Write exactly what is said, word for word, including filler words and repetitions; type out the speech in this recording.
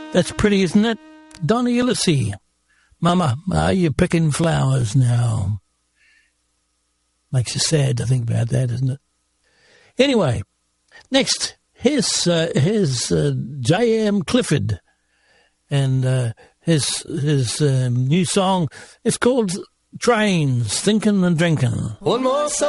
That's pretty, isn't it? Donny Ulysses. Mama, are you picking flowers now? Makes you sad to think about that, doesn't it? Anyway, next, here's, uh, here's uh, J M Clifford. And uh, his, his um, new song, it's called Trains, Thinking and Drinking. One more song.